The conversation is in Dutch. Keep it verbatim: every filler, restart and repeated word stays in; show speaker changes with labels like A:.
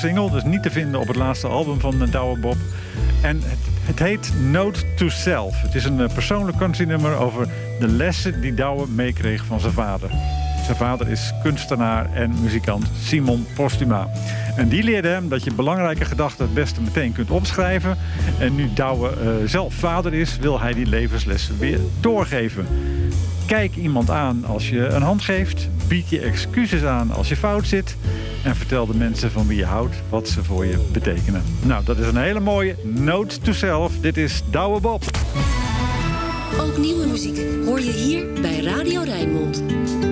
A: single, dus niet te vinden op het laatste album van Douwe Bob. En het, het heet Note to Self. Het is een uh, persoonlijk countrynummer over de lessen die Douwe meekreeg van zijn vader. Zijn vader is kunstenaar en muzikant Simon Postuma. En die leerde hem dat je belangrijke gedachten het beste meteen kunt opschrijven. En nu Douwe uh, zelf vader is, wil hij die levenslessen weer doorgeven. Kijk iemand aan als je een hand geeft. Bied je excuses aan als je fout zit. En vertel de mensen van wie je houdt wat ze voor je betekenen. Nou, dat is een hele mooie note to self. Dit is Douwe Bob.
B: Ook nieuwe muziek hoor je hier bij Radio Rijnmond.